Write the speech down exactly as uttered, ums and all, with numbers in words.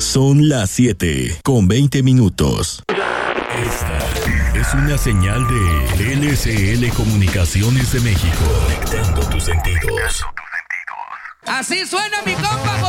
Son las siete con veinte minutos. Esta es una señal de L C L Comunicaciones de México. Conectando tus sentidos. Así suena mi compa.